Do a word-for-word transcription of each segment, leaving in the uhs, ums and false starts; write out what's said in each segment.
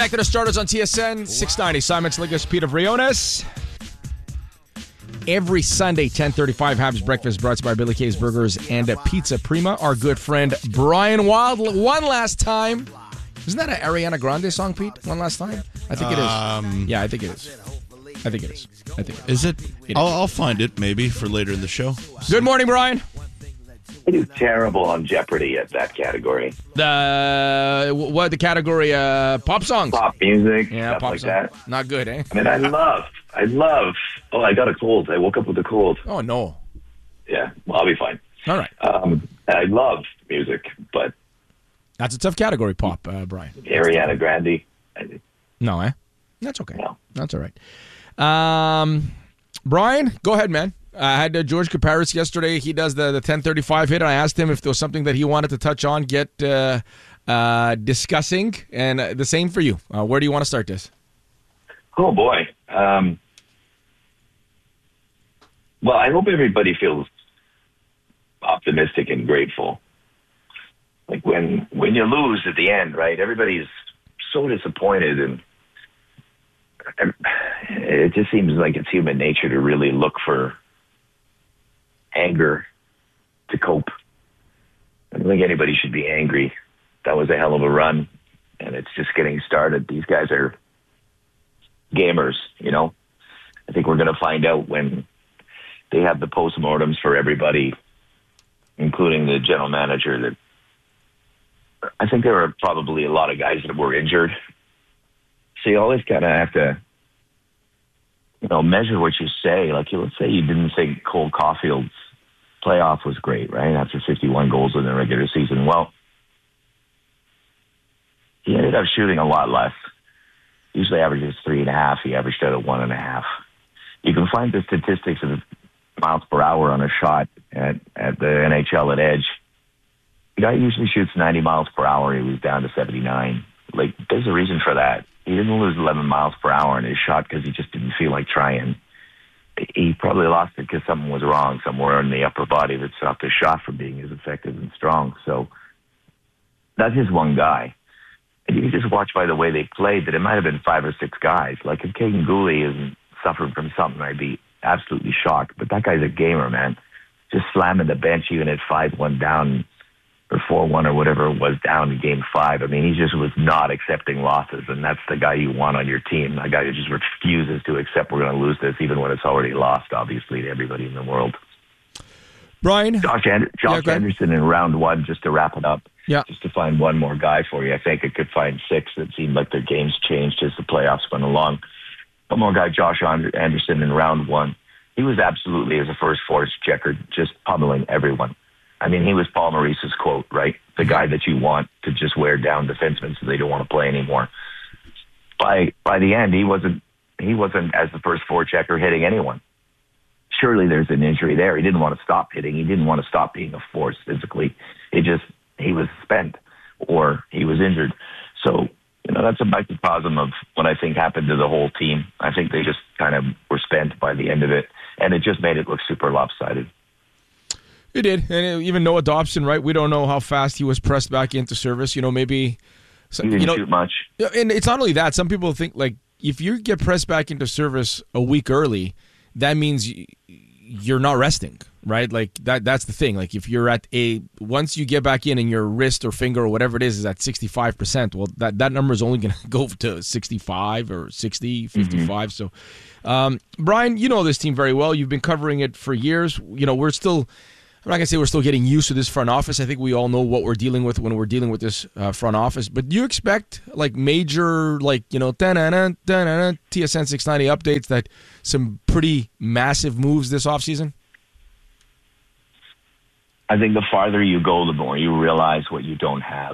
Back to the starters on T S N six ninety. Simon Slickers, Peter Briones. Every Sunday, ten thirty-five, Habs Breakfast brought to you by Billy K's Burgers and Pizza Prima. Our good friend Brian Wild. One last time. Isn't that an Ariana Grande song, Pete? One last time? I think it is. Um, yeah, I think it is. I think it is. I think it is. Is it? It I'll, is. I'll find it maybe for later in the show. Good morning, Brian. I do terrible on Jeopardy at that category. The what the category? Uh, pop songs. Pop music, Yeah, stuff pop like song. that. Not good, eh? I mean, I love, I love, oh, I got a cold. I woke up with a cold. Oh no. Yeah, well, I'll be fine. All right. Um, I love music, but That's a tough category, pop, uh, Brian. Ariana Grande, I, No, eh? That's okay. No. That's all right. Um, Brian, go ahead, man. I had uh, George Kaparis yesterday. He does the, the ten thirty-five hit. I asked him if there was something that he wanted to touch on, get uh, uh, discussing, and uh, the same for you. Uh, where do you want to start this? oh boy. Um, well, I hope everybody feels optimistic and grateful. Like when, when you lose at the end, right? Everybody's so disappointed, and and it just seems like it's human nature to really look for anger to cope. I don't think anybody should be angry. That was a hell of a run, and it's just getting started. These guys are gamers, you know. I think we're going to find out when they have the postmortems for everybody, including the general manager, that I think there are probably a lot of guys that were injured. So you always kind of have to, you know, measure what you say. Like, let's say you didn't think Cole Caulfield's playoff was great, right? After fifty-one goals in the regular season. Well, he ended up shooting a lot less. Usually averages three and a half. He averaged out at one and a half. You can find the statistics of miles per hour on a shot at, at the N H L at Edge. The guy usually shoots ninety miles per hour. He was down to seventy-nine. Like, there's a reason for that. He didn't lose eleven miles per hour in his shot because he just didn't feel like trying. He probably lost it because something was wrong somewhere in the upper body that stopped his shot from being as effective and strong. So that's his one guy. And you can just watch by the way they played that it might have been five or six guys. Like, if Caden Gooley isn't suffering from something, I'd be absolutely shocked. But that guy's a gamer, man. Just slamming the bench even at five one down or four one or whatever it was down in game five. I mean, he just was not accepting losses, and that's the guy you want on your team, a guy who just refuses to accept we're going to lose this, even when it's already lost, obviously, to everybody in the world. Brian? Josh, And- Josh yeah, Anderson in round one, just to wrap it up, Yeah. just to find one more guy for you. I think I could find six that seemed like their games changed as the playoffs went along. One more guy, Josh Anderson in round one. He was absolutely, as a first force checker, just pummeling everyone. I mean, he was Paul Maurice's quote, right? The guy that you want to just wear down defensemen so they don't want to play anymore. By by the end, he wasn't he wasn't as the first forechecker hitting anyone. Surely there's an injury there. He didn't want to stop hitting. He didn't want to stop being a force physically. It just he was spent or he was injured. So, you know, that's a microcosm of what I think happened to the whole team. I think they just kind of were spent by the end of it, and it just made it look super lopsided. It did. And even Noah Dobson, right? We don't know how fast he was pressed back into service. You know, maybe... He didn't you know, shoot much. And it's not only that. Some people think, like, if you get pressed back into service a week early, that means you're not resting, right? Like, that that's the thing. Like, if you're at a... Once you get back in and your wrist or finger or whatever it is is at sixty-five percent, well, that, that number is only going to go to sixty-five or sixty, fifty-five. Mm-hmm. So, um, Brian, you know this team very well. You've been covering it for years. You know, we're still... I'm not going to say we're still getting used to this front office. I think we all know what we're dealing with when we're dealing with this uh, front office. But do you expect like major, like, you know, da-na-na, da-na-na, T S N six ninety updates, that some pretty massive moves this offseason? I think the farther you go, the more you realize what you don't have.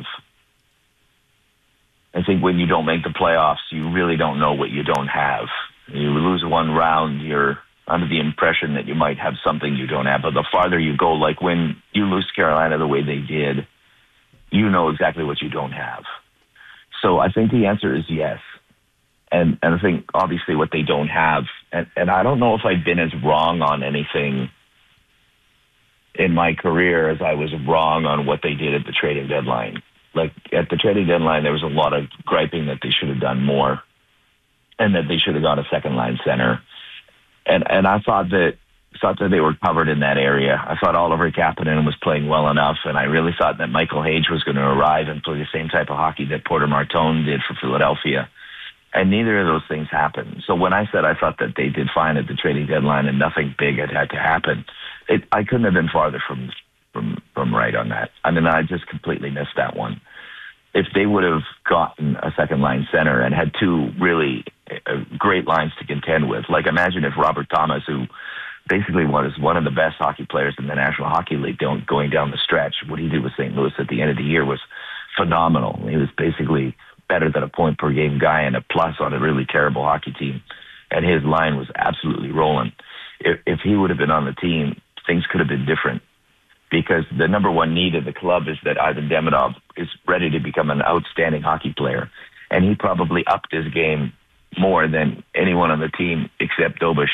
I think when you don't make the playoffs, you really don't know what you don't have. You lose one round, you're under the impression that you might have something you don't have. But the farther you go, like when you lose to Carolina the way they did, you know exactly what you don't have. So I think the answer is yes. And and I think obviously what they don't have, and, and I don't know if I've been as wrong on anything in my career as I was wrong on what they did at the trading deadline. like at the trading deadline, there was a lot of griping that they should have done more and that they should have got a second line center. And and I thought that thought that they were covered in that area. I thought Oliver Kapanen was playing well enough, and I really thought that Michael Hage was going to arrive and play the same type of hockey that Porter Martone did for Philadelphia. And neither of those things happened. So when I said I thought that they did fine at the trading deadline and nothing big had had to happen, it, I couldn't have been farther from, from, from right on that. I mean, I just completely missed that one. If they would have gotten a second line center and had two really uh, great lines to contend with, like imagine if Robert Thomas, who basically was one of the best hockey players in the National Hockey League going down the stretch, what he did with Saint Louis at the end of the year was phenomenal. He was basically better than a point per game guy and a plus on a really terrible hockey team. And his line was absolutely rolling. If, if he would have been on the team, things could have been different, because the number one need of the club is that Ivan Demidov is ready to become an outstanding hockey player. And he probably upped his game more than anyone on the team except Dobish.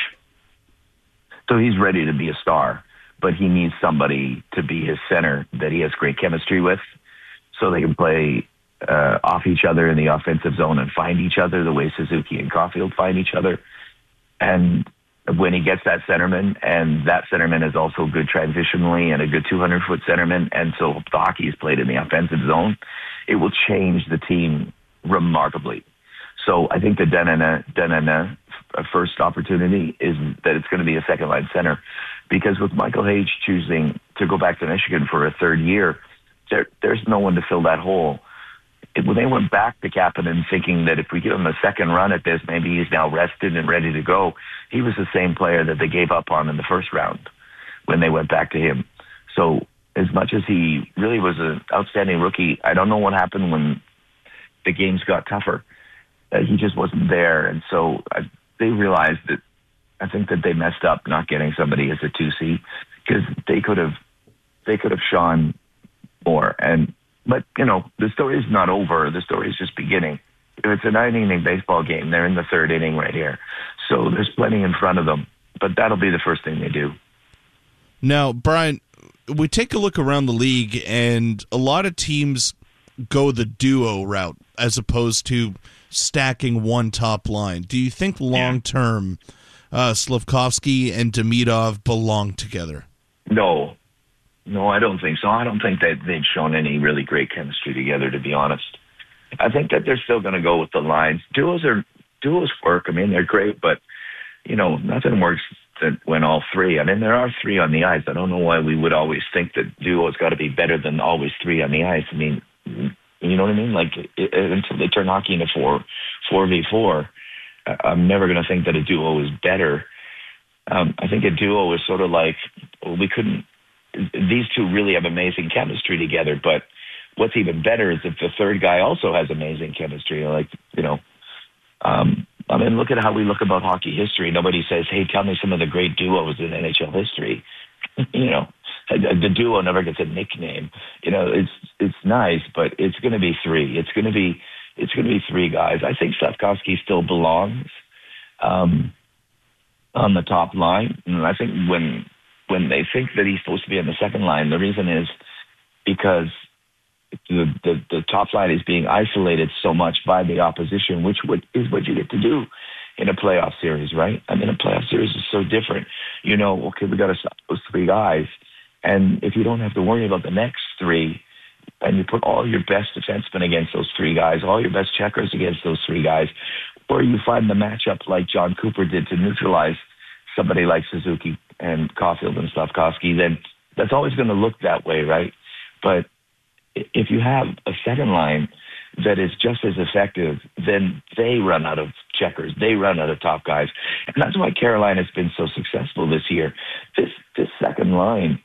So he's ready to be a star, but he needs somebody to be his center that he has great chemistry with, so they can play uh, off each other in the offensive zone and find each other the way Suzuki and Caulfield find each other. And when he gets that centerman, and that centerman is also good transitionally and a good two hundred foot centerman, and so the hockey is played in the offensive zone, it will change the team remarkably. So I think the Denana, Denana first opportunity is that it's going to be a second line center, because with Michael Hage choosing to go back to Michigan for a third year, there, there's no one to fill that hole. It, when they went back to Kapanen thinking that if we give him a second run at this, maybe he's now rested and ready to go, he was the same player that they gave up on in the first round when they went back to him. So as much as he really was an outstanding rookie, I don't know what happened when the games got tougher. Uh, he just wasn't there. And so I, they realized that I think that they messed up not getting somebody as a two C, because they could have they could have shone more. And but you know, the story is not over. The story is just beginning. If it's a nine inning baseball game, they're in the third inning right here, so there's plenty in front of them. But that'll be the first thing they do. Now, Brian, we take a look around the league, and a lot of teams go the duo route as opposed to stacking one top line. Do you think long-term uh, Slafkovsky and Demidov belong together? No. No, I don't think so. I don't think that they've shown any really great chemistry together, to be honest. I think that they're still going to go with the lines. Duos are duos work. I mean, they're great, but, you know, nothing works that when all three. I mean, there are three on the ice. I don't know why we would always think that duo's got to be better than always three on the ice. I mean, you know what I mean? Like, it, it, until they turn hockey into four, four v four, I'm never going to think that a duo is better. Um, I think a duo is sort of like, well, we couldn't, these two really have amazing chemistry together, but what's even better is if the third guy also has amazing chemistry. Like, you know, um, I mean, look at how we look about hockey history. Nobody says, hey, tell me some of the great duos in N H L history. You know, the duo never gets a nickname. You know, it's it's nice, but it's going to be three. It's going to be it's going to be three guys. I think Slafkovsky still belongs um, on the top line, and I think when when they think that he's supposed to be on the second line, the reason is because the the, the top line is being isolated so much by the opposition, which would, is what you get to do in a playoff series, right? I mean, a playoff series is so different. You know, okay, we got to stop those three guys. And if you don't have to worry about the next three, and you put all your best defensemen against those three guys, all your best checkers against those three guys, or you find the matchup like John Cooper did to neutralize somebody like Suzuki and Caulfield and Slafkovsky, then that's always going to look that way, right? But if you have a second line that is just as effective, then they run out of checkers. They run out of top guys. And that's why Carolina has been so successful this year. This this second line,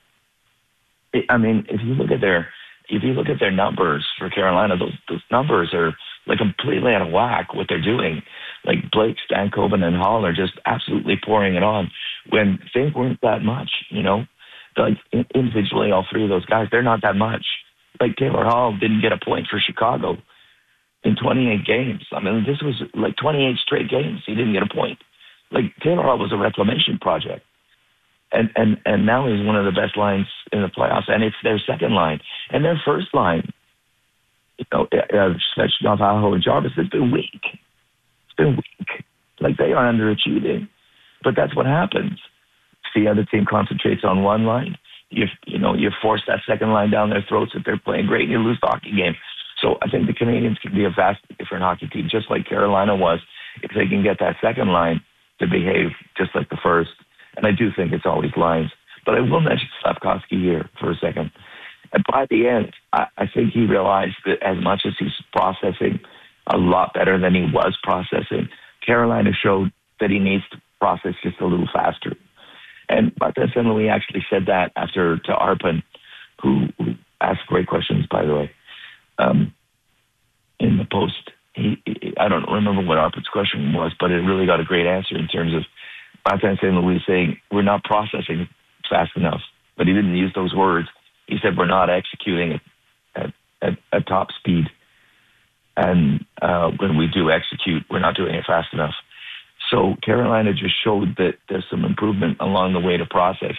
it, I mean, if you look at their if you look at their numbers for Carolina, those those numbers are like completely out of whack what they're doing. Like Blake, Stankoven, and Hall are just absolutely pouring it on when they weren't that much, you know? Like individually, all three of those guys, they're not that much. Like Taylor Hall didn't get a point for Chicago in twenty-eight games. I mean, this was like twenty-eight straight games. He didn't get a point. Like Taylor Hall was a reclamation project. And, and, and now he's one of the best lines in the playoffs. And it's their second line. And their first line you know, uh, Svechnikov, Aho, and Jarvis, it's been weak. It's been weak. Like, they are underachieving. But that's what happens. If the other team concentrates on one line, you you know, you force that second line down their throats if they're playing great, and you lose the hockey game. So I think the Canadians can be a vastly different hockey team, just like Carolina was, if they can get that second line to behave just like the first. And I do think it's always lines. But I will mention Slafkovsky here for a second. And by the end, I, I think he realized that as much as he's processing a lot better than he was processing, Carolina showed that he needs to process just a little faster. And Martin Saint Louis actually said that after to Arpon, who, who asked great questions, by the way, um, in the post. He, he, I don't remember what Arpon's question was, but it really got a great answer in terms of Martin Saint Louis saying, we're not processing fast enough. But he didn't use those words. He said, we're not executing at, at, at, at top speed. And uh, when we do execute, we're not doing it fast enough. So Carolina just showed that there's some improvement along the way to process.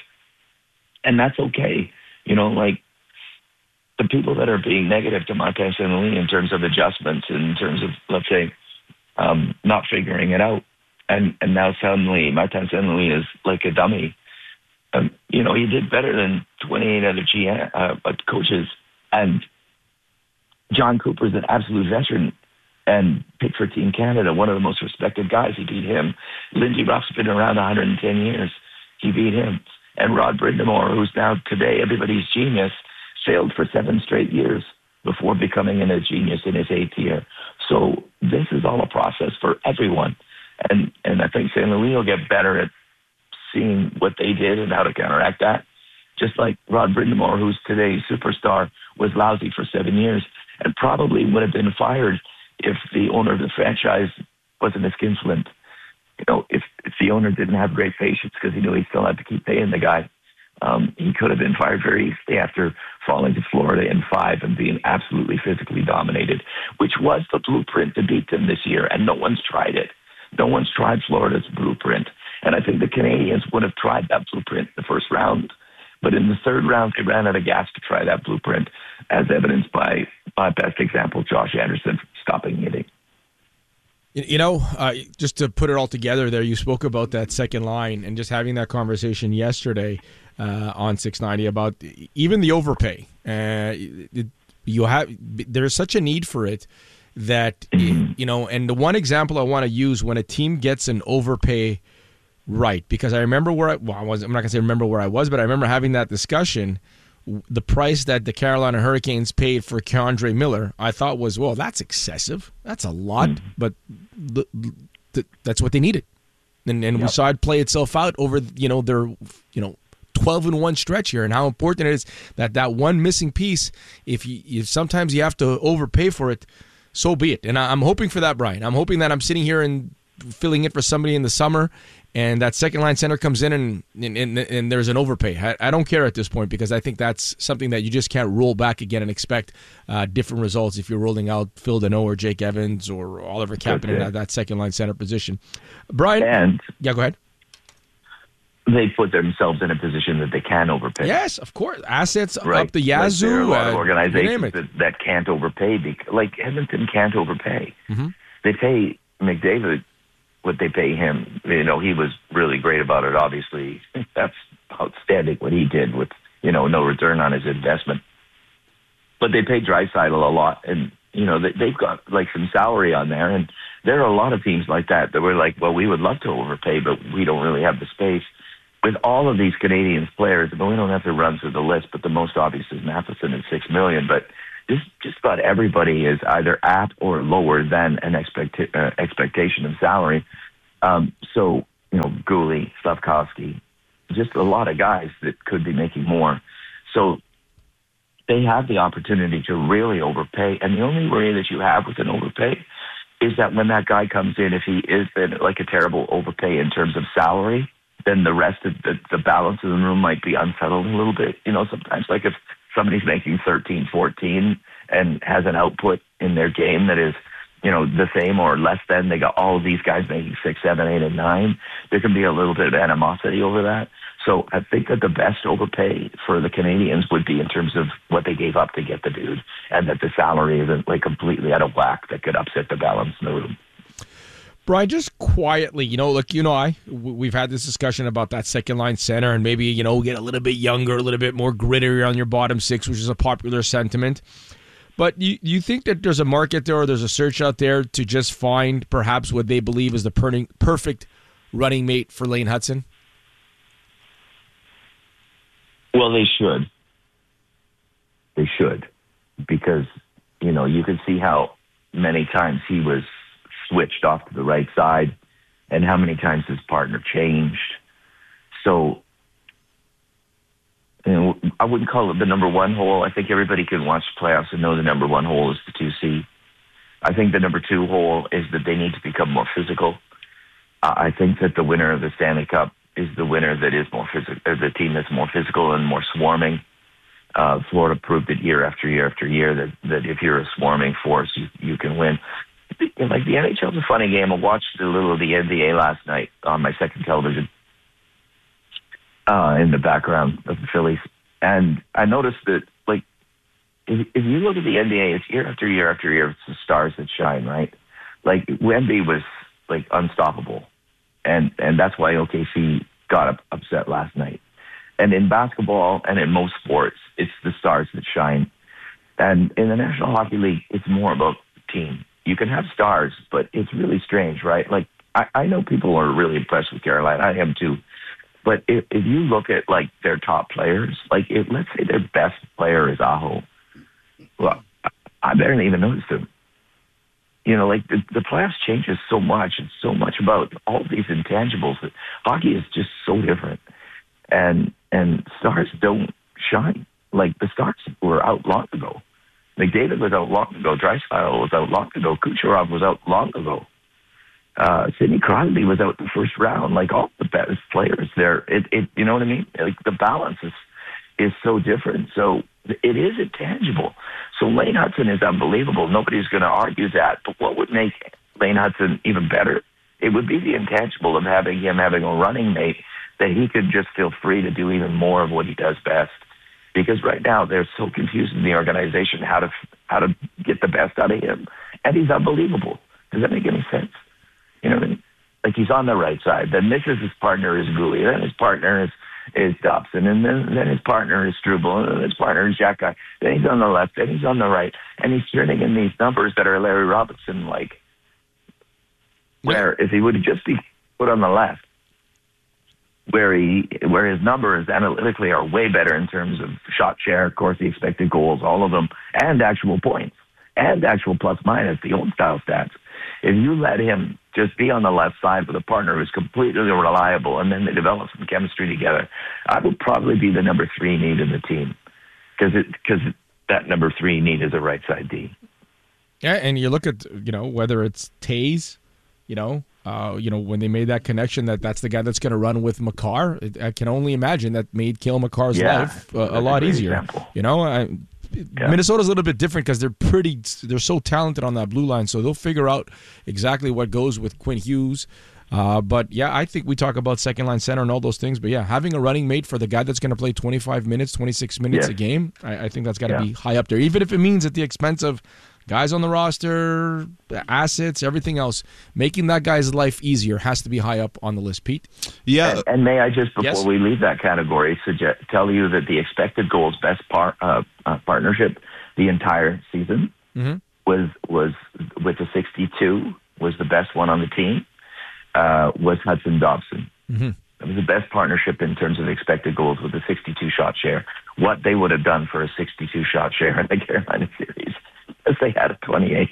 And that's okay. You know, like the people that are being negative to Martin Saint Louis in terms of adjustments, in terms of, let's say, um, not figuring it out. And and now suddenly Martin Saint Louis is like a dummy. Um, you know, he did better than twenty-eight other G M, uh, coaches. And John Cooper's an absolute veteran and picked for Team Canada, one of the most respected guys. He beat him. Lindsey Ruff's been around one hundred ten years. He beat him. And Rod Brindamore, who's now today everybody's genius, sailed for seven straight years before becoming a genius in his eighth year. So this is all a process for everyone. And and I think Saint Louis will get better at seeing what they did and how to counteract that. Just like Rod Brindamore, who's today's superstar, was lousy for seven years and probably would have been fired if the owner of the franchise wasn't a skinflint. You know, if, if the owner didn't have great patience because he knew he still had to keep paying the guy, um, he could have been fired very easily after falling to Florida in five and being absolutely physically dominated, which was the blueprint to beat them this year, and no one's tried it. No one's tried Florida's blueprint. And I think the Canadians would have tried that blueprint in the first round. But in the third round, they ran out of gas to try that blueprint, as evidenced by my best example, Josh Anderson, stopping hitting. You know, uh, just to put it all together there, you spoke about that second line and just having that conversation yesterday uh, on six ninety about even the overpay. Uh, it, you have there's such a need for it that, you know, and the one example I want to use when a team gets an overpay right, because I remember where I, well, I was, I'm not going to say remember where I was, but I remember having that discussion. The price that the Carolina Hurricanes paid for K'Andre Miller, I thought was, well, that's excessive. That's a lot, mm-hmm. but the, the, that's what they needed. And, and yep. we saw it play itself out over, you know, their, you know, twelve and one stretch here, and how important it is that that one missing piece, if you, if sometimes you have to overpay for it, so be it. And I, I'm hoping for that, Brian. I'm hoping that I'm sitting here and filling it for somebody in the summer, and that second line center comes in and and, and, and there's an overpay. I, I don't care at this point, because I think that's something that you just can't roll back again and expect uh, different results if you're rolling out Phil Deneau or Jake Evans or Oliver Kapanen at that second line center position. Brian, and yeah, go ahead. They put themselves in a position that they can overpay. Yes, of course. Assets right. up the yazoo. Like there are a lot uh, of organizations that, that can't overpay. Because, like Edmonton can't overpay. Mm-hmm. They pay McDavid what they pay him. You know, he was really great about it, obviously. That's outstanding what he did with, you know, no return on his investment. But they pay Draisaitl a lot, and, you know, they, they've got, like, some salary on there, and there are a lot of teams like that that were like, well, we would love to overpay, but we don't really have the space. With all of these Canadians players, but we don't have to run through the list, but the most obvious is Matheson at six million dollars, but just just about everybody is either at or lower than an expect, uh, expectation of salary. Um, so, you know, Gooley, Slafkovsky, just a lot of guys that could be making more. So they have the opportunity to really overpay. And the only worry that you have with an overpay is that when that guy comes in, if he is then like a terrible overpay in terms of salary, then the rest of the, the balance of the room might be unsettled a little bit. You know, sometimes like if somebody's making thirteen, fourteen and has an output in their game that is you know, the same or less than. They got all of these guys making six, seven, eight, and nine. There can be a little bit of animosity over that. So I think that the best overpay for the Canadians would be in terms of what they gave up to get the dude, and that the salary isn't like completely out of whack that could upset the balance in the room. Brian, just quietly, you know, look, you know, I we've had this discussion about that second line center, and maybe, you know, get a little bit younger, a little bit more grittier on your bottom six, which is a popular sentiment. But you you think that there's a market there, or there's a search out there to just find perhaps what they believe is the per- perfect running mate for Lane Hutson? Well, they should. They should, because, you know, you can see how many times he was switched off to the right side and how many times his partner changed. So, you know, I wouldn't call it the number one hole. I think everybody can watch the playoffs and know the number one hole is the two C. I think the number two hole is that they need to become more physical. Uh, I think that the winner of the Stanley Cup is the winner that is more physical, or the team that's more physical and more swarming. Uh, Florida proved it year after year after year that, that if you're a swarming force, you, you can win. Like, the N H L is a funny game. I watched a little of the N B A last night on my second television uh, in the background of the Phillies. And I noticed that, like, if, if you look at the N B A, it's year after year after year, it's the stars that shine, right? Like, Wemby was, like, unstoppable. And and that's why O K C got up, upset last night. And in basketball and in most sports, it's the stars that shine. And in the National Hockey League, it's more about team. You can have stars, but it's really strange, right? Like, I, I know people are really impressed with Carolina. I am too. But if, if you look at, like, their top players, like, if, let's say their best player is Aho, well, I barely even noticed him. You know, like, the, the playoffs changes so much. It's so much about all these intangibles. That hockey is just so different. And and stars don't shine. Like, the stars were out long ago. McDavid was out long ago. Draisaitl was out long ago. Kucherov was out long ago. Uh, Sidney Crosby was out the first round. Like, all the best players there. It, it, you know what I mean? Like, the balance is is so different. So it is intangible. So Lane Hutson is unbelievable. Nobody's going to argue that. But what would make Lane Hutson even better? It would be the intangible of having him having a running mate that he could just feel free to do even more of what he does best. Because right now they're so confused in the organization how to how to get the best out of him, and he's unbelievable. Does that make any sense? You know what I mean? Like, he's on the right side. Then this is his partner is Goulet. Then his partner is is Dobson, and then then his partner is Struble, and then his partner is Jack Guy. Then he's on the left. Then he's on the right, and he's turning in these numbers that are Larry Robinson like. Where if he would just be put on the left, where he where his numbers analytically are way better in terms of shot share, of course, the expected goals, all of them, and actual points, and actual plus minus, the old style stats. If you let him just be on the left side with a partner who's completely reliable, and then they develop some chemistry together, I would probably be the number three need in the team, because because that number three need is a right side D. Yeah, and you look at, you know, whether it's Taze, you know, uh, you know, when they made that connection that that's the guy that's going to run with Makar, it, I can only imagine that made Cale Makar's yeah, life uh, a lot a easier. Example. You know, I, yeah. Minnesota's a little bit different because they're pretty, they're so talented on that blue line, so they'll figure out exactly what goes with Quinn Hughes. Uh, but yeah, I think we talk about second line center and all those things. But yeah, having a running mate for the guy that's going to play twenty-five minutes, twenty-six minutes yes. a game, I, I think that's got to yeah. be high up there, even if it means at the expense of guys on the roster, assets, everything else. Making that guy's life easier has to be high up on the list, Pete. Yeah. And, and may I just, before yes. we leave that category, suggest, tell you that the expected goals best par, uh, uh, partnership the entire season mm-hmm. was was with the sixty-two, was the best one on the team, uh, was Hudson Dobson. Mm-hmm. It was the best partnership in terms of expected goals with a sixty-two shot share. What they would have done for a sixty-two shot share in the Carolina series, as they had a twenty-eight.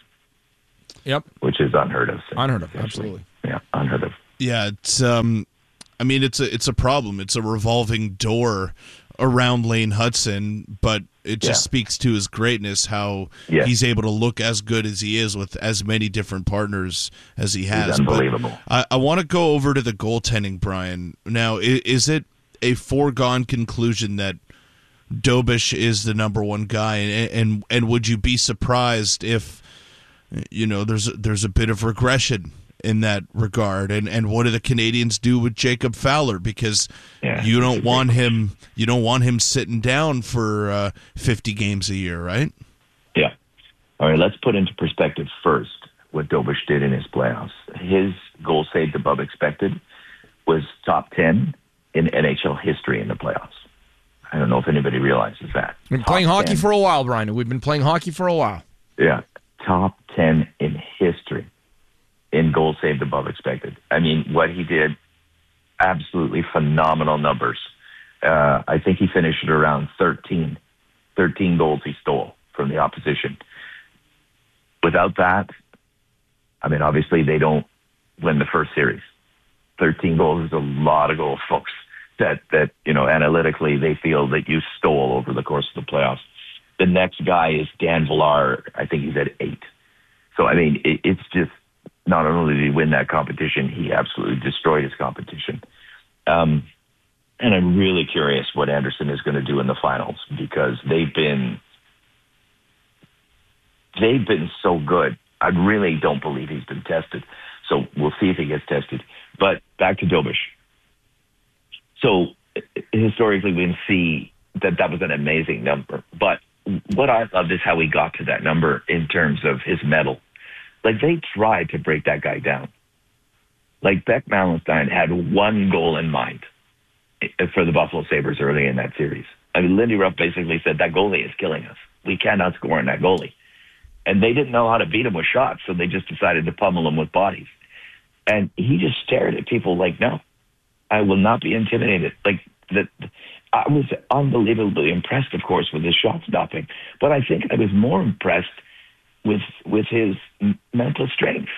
Yep. Which is unheard of. Unheard of, absolutely. Yeah, unheard of. Yeah, it's um I mean it's a it's a problem. It's a revolving door around Lane Hutson, but it just yeah. speaks to his greatness, how yes. he's able to look as good as he is with as many different partners as he has. He's unbelievable. But I, I want to go over to the goaltending, Brian. Now, is, is it a foregone conclusion that Dobish is the number one guy, and and and would you be surprised if you know, there's there's a bit of regression in that regard. And and what do the Canadians do with Jacob Fowler? Because yeah, you don't want him you don't want him sitting down for uh, fifty games a year, right? Yeah. All right, let's put into perspective first what Dobush did in his playoffs. His goal saved above expected was top ten in N H L history in the playoffs. I don't know if anybody realizes that. We've been top playing hockey ten. for a while, Brian. We've been playing hockey for a while. Yeah, top ten in history in goals saved above expected. I mean, what he did, absolutely phenomenal numbers. Uh, I think he finished at around thirteen, thirteen goals he stole from the opposition. Without that, I mean, obviously they don't win the first series. thirteen goals is a lot of goals, folks, that, that you know, analytically they feel that you stole over the course of the playoffs. The next guy is Dan Villar. I think he's at eight. So, I mean, it, it's just, not only did he win that competition, he absolutely destroyed his competition. Um, and I'm really curious what Anderson is going to do in the finals, because they've been they've been so good. I really don't believe he's been tested. So we'll see if he gets tested. But back to Dobush. So historically, we can see that that was an amazing number. But what I loved is how he got to that number in terms of his medal. Like, they tried to break that guy down. Like, Beck Malenstein had one goal in mind for the Buffalo Sabres early in that series. I mean, Lindy Ruff basically said, that goalie is killing us. We cannot score on that goalie. And they didn't know how to beat him with shots, so they just decided to pummel him with bodies. And he just stared at people like, no, I will not be intimidated. Like, the, I was unbelievably impressed, of course, with his shot stopping. But I think I was more impressed with with his mental strength.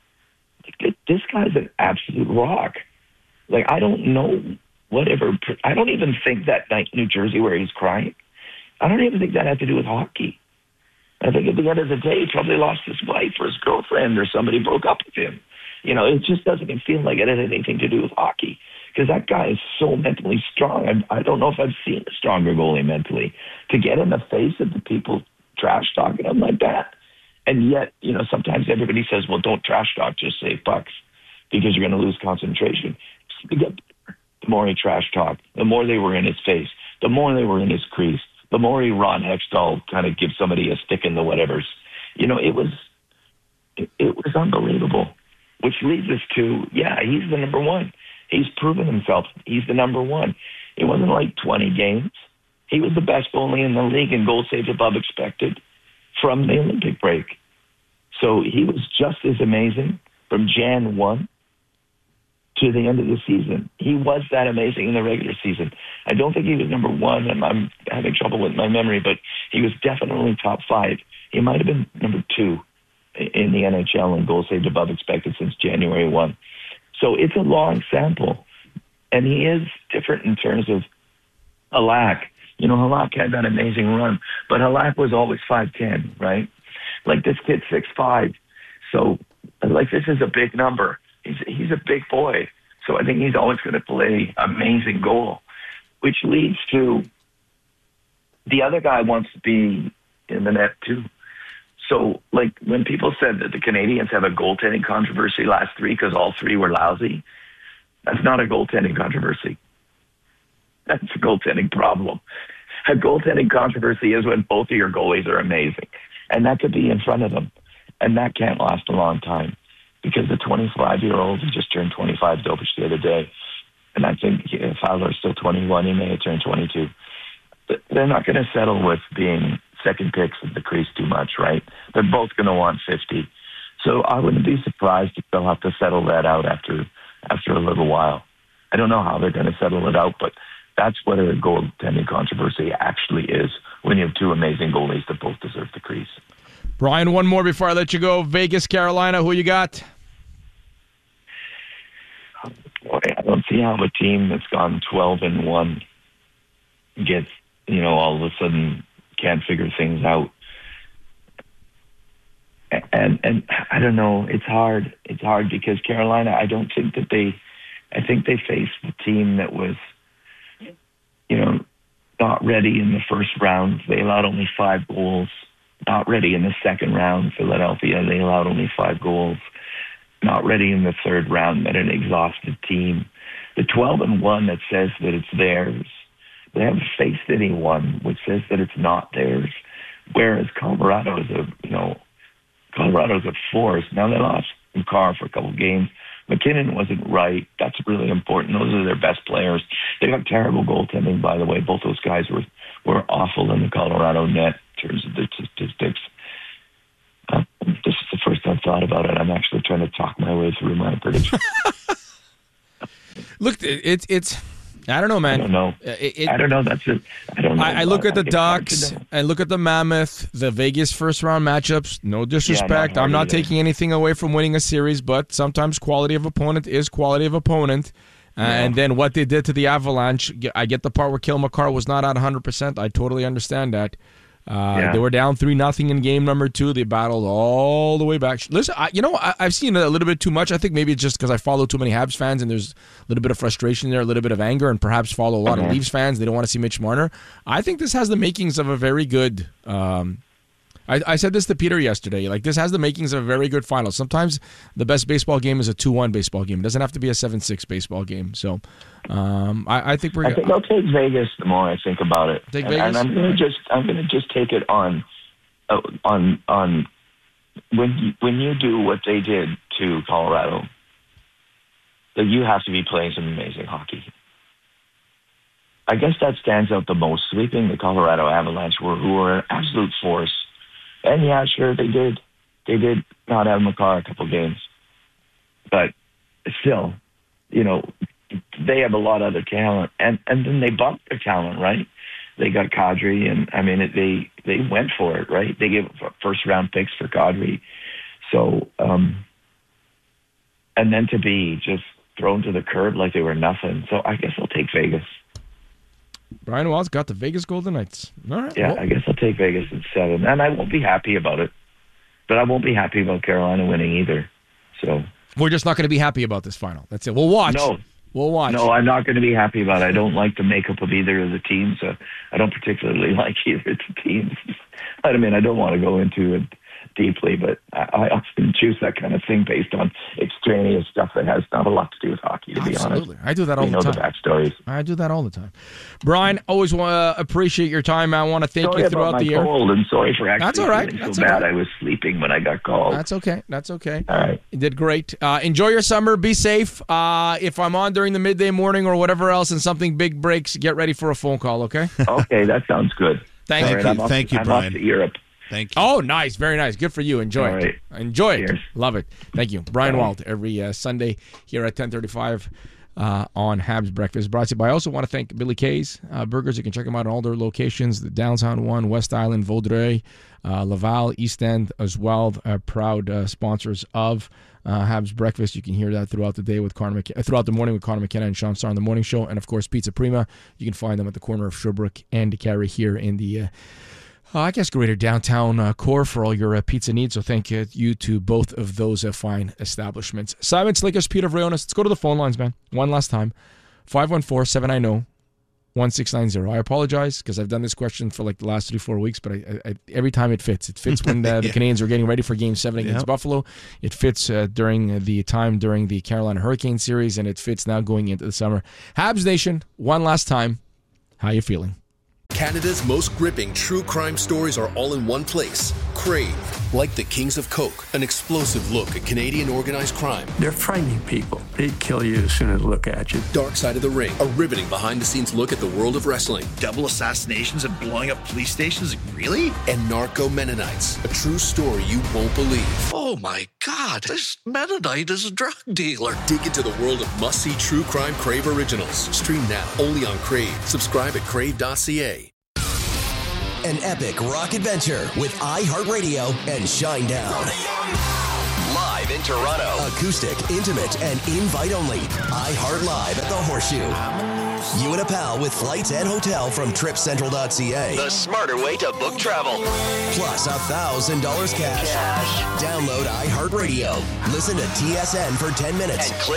Like, this guy's an absolute rock. Like, I don't know whatever. I don't even think that night in New Jersey where he's crying, I don't even think that had to do with hockey. I think at the end of the day, he probably lost his wife or his girlfriend, or somebody broke up with him. You know, it just doesn't feel like it had anything to do with hockey, because that guy is so mentally strong. I, I don't know if I've seen a stronger goalie mentally to get in the face of the people trash talking him like that. And yet, you know, sometimes everybody says, well, don't trash talk, just save pucks, because you're going to lose concentration. The more he trash talked, the more they were in his face, the more they were in his crease, the more he Ron Hextall kind of give somebody a stick in the whatevers. You know, it was it, it was unbelievable, which leads us to, yeah, he's the number one. He's proven himself. He's the number one. It wasn't like twenty games. He was the best goalie in the league in goals saved above expected from the Olympic break. So he was just as amazing from January first to the end of the season. He was that amazing in the regular season. I don't think he was number one, and I'm having trouble with my memory, but he was definitely top five. He might have been number two in the N H L in goals saved above expected since January first. So it's a long sample, and he is different in terms of Halak. You know, Halak had that amazing run, but Halak was always five ten, right? Like, this kid's six five. So, like, this is a big number. He's, he's a big boy. So I think he's always going to play amazing goal, which leads to the other guy wants to be in the net too. So, like, when people said that the Canadians have a goaltending controversy last three because all three were lousy, that's not a goaltending controversy. That's a goaltending problem. A goaltending controversy is when both of your goalies are amazing, and that could be in front of them, and that can't last a long time, because the twenty-five-year-old who just turned twenty-five, Dobush, the other day, and I think if Fowler's still twenty-one, he may have turned twenty-two. But they're not going to settle with being second picks at the crease too much, right? They're both going to want fifty. So I wouldn't be surprised if they'll have to settle that out after after a little while. I don't know how they're going to settle it out, but that's what a goaltending controversy actually is, when you have two amazing goalies that both deserve the crease. Brian, one more before I let you go. Vegas, Carolina, who you got? Boy, I don't see how a team that's gone twelve and one gets, you know, all of a sudden can't figure things out. And and I don't know, it's hard. It's hard because Carolina, I don't think that they, I think they faced the team that was, you know, not ready in the first round. They allowed only five goals Not ready in the second round, Philadelphia. They allowed only five goals. Not ready in the third round, met an exhausted team. The twelve and one that says that it's theirs, they haven't faced anyone which says that it's not theirs. Whereas Colorado is a, you know, Colorado's a force. Now they lost Carr for a couple of games. McKinnon wasn't right. That's really important. Those are their best players. They got terrible goaltending, by the way. Both those guys were, were awful in the Colorado net in terms of the statistics. Uh, this is the first I've thought about it. I'm actually trying to talk my way through my prediction. Look, it's it's. I don't know, man. I don't know. It, it, I don't know. That's it. I don't know. I, I look at the It's hard to Ducks. know. I look at the Mammoth, the Vegas first round matchups. No disrespect. hard I'm not either. taking anything away from winning a series, but sometimes quality of opponent is quality of opponent. Uh, And then what they did to the Avalanche, I get the part where Kale McCarr was not at one hundred percent. I totally understand that. Uh, Yeah. They were down three nothing in game number two. They battled all the way back. Listen, I, you know, I, I've seen a little bit too much. I think maybe it's just because I follow too many Habs fans, and there's a little bit of frustration there, a little bit of anger, and perhaps follow a lot Mhm. of Leafs fans. They don't want to see Mitch Marner. I think this has the makings of a very good. Um, I, I said this to Peter yesterday. Like, this has the makings of a very good final. Sometimes the best baseball game is a two one baseball game. It doesn't have to be a seven six baseball game. So, um, I, I think we're. I think I'll take Vegas the more I think about it. Take and, Vegas? and I'm gonna just I'm gonna just take it on uh, on on when you, when you do what they did to Colorado, that you have to be playing some amazing hockey. I guess that stands out the most. Sweeping the Colorado Avalanche, were who were an absolute force. And yeah, sure, they did. They did not have McCarr a couple games. But still, you know, they have a lot of other talent. And and then they bumped their talent, right? They got Kadri, and, I mean, it, they they went for it, right? They gave first-round picks for Kadri. So, um, and then to be just thrown to the curb like they were nothing. So I guess I'll take Vegas. Brian Wells got the Vegas Golden Knights. All right. Yeah, well, I guess I'll take Vegas at seven. And I won't be happy about it. But I won't be happy about Carolina winning either. So we're just not going to be happy about this final. That's it. We'll watch. No. We'll watch. No, I'm not going to be happy about it. I don't like the makeup of either of the teams. Uh, I don't particularly like either of the teams. I mean, I don't want to go into it deeply, but I, I often choose that kind of thing based on extraneous stuff that has not a lot to do with hockey, to Absolutely. be honest. I do that all we the know time. the backstories. I do that all the time. Brian, always uh, appreciate your time. I want to thank Sorry you about throughout my the year. cold, and sorry for actually That's all right. feeling That's so all bad. right. I was sleeping when I got called. That's okay. That's okay. All right. You did great. Uh, enjoy your summer. Be safe. Uh, if I'm on during the midday morning or whatever else and something big breaks, get ready for a phone call, okay? Okay, that sounds good. Thank All you. right, Thank I'm off- Thank you, I'm Brian. off to Europe. Thank you. Oh, nice. Very nice. Good for you. Enjoy All it. right. Enjoy it. Cheers. Love it. Thank you. Brian Bye. Walt, every uh, Sunday here at ten thirty-five uh, on Habs Breakfast. Brought to you by, I also want to thank Billy Kay's uh, Burgers. You can check them out at all their locations, the Downtown one, West Island, Vaudreuil, uh, Laval, East End as well. Uh, proud uh, sponsors of uh, Habs Breakfast. You can hear that throughout the day with Connor McK- uh, throughout the morning with Connor McKenna and Sean Starr on the morning show. And, of course, Pizza Prima. You can find them at the corner of Sherbrooke and DeCarry here in the uh, Uh, I guess greater downtown uh, core for all your uh, pizza needs. So thank you, you to both of those uh, fine establishments. Simon Slickers, Peter Vrionis. Let's go to the phone lines, man. One last time. five one four, seven nine zero, one six nine zero. I apologize because I've done this question for like the last three, four weeks, but I, I, I, every time it fits. It fits when uh, the Yeah. Canadians are getting ready for Game seven against Yep. Buffalo. It fits uh, during the time during the Carolina Hurricane series, and it fits now going into the summer. Habs Nation, one last time. How you feeling? Canada's most gripping true crime stories are all in one place. Crave, like the Kings of Coke, an explosive look at Canadian organized crime. They're frightening people. They'd kill you as soon as they look at you. Dark Side of the Ring, a riveting behind-the-scenes look at the world of wrestling. Double assassinations and blowing up police stations? Really? And Narco Mennonites, a true story you won't believe. Oh my God, this Mennonite is a drug dealer. Dig into the world of must-see true crime Crave originals. Stream now, only on Crave. Subscribe at crave dot c a. An epic rock adventure with iHeartRadio and Shinedown. Live in Toronto. Acoustic, intimate, and invite only. iHeart Live at the Horseshoe. You and a pal with flights and hotel from trip central dot c a. The smarter way to book travel. Plus one thousand dollars cash. cash. Download iHeartRadio. Listen to T S N for ten minutes. And click